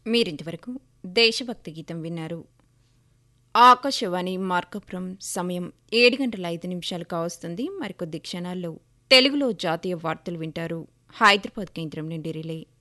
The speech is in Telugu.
మీరింతవరకు దేశభక్తి గీతం విన్నారు. ఆకాశవాణి మార్కాపురం సమయం 7:05 కావస్తుంది. మరికొద్ది క్షణాల్లో తెలుగులో జాతీయ వార్తలు వింటారు. హైదరాబాద్ కేంద్రం నుండి రిలే.